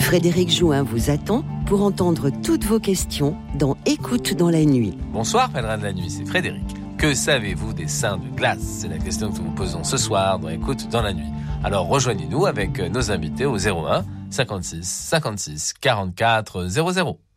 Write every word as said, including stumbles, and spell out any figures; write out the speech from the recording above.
Frédéric Jouin vous attend pour entendre toutes vos questions dans Écoute dans la nuit. Bonsoir pèlerin de la nuit, c'est Frédéric. Que savez-vous des seins de glace ? C'est la question que nous vous posons ce soir dans Écoute dans la nuit. Alors rejoignez-nous avec nos invités au zéro un cinquante-six cinquante-six quarante-quatre zéro zéro.